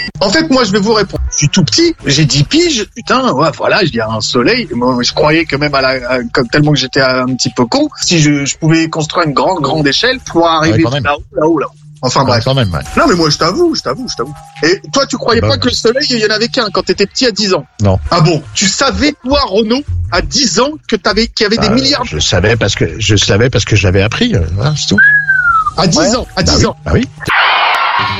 En fait, moi, je vais vous répondre. Je suis tout petit, j'ai 10 piges, putain, ouais, voilà, il y a un soleil. Moi, je croyais que même comme tellement que j'étais un petit peu con, si je pouvais construire une grande échelle pour arriver là-haut. Enfin bref. Quand même, ouais. Non, mais moi, je t'avoue. Et toi, tu croyais pas que le soleil, il y en avait qu'un quand t'étais petit à 10 ans? Non. Ah bon? Tu savais, toi, Renaud, à 10 ans, qu'il y avait des milliards? Je savais parce que j'avais appris, c'est tout. À 10 ans, à 10 ans. Bah oui.